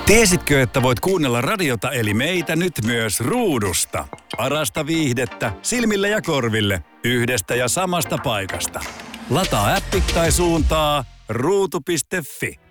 Tiesitkö, että voit kuunnella radiota eli meitä nyt myös ruudusta? Parasta viihdettä silmille ja korville yhdestä ja samasta paikasta. Lataa appi tai suuntaa ruutu.fi.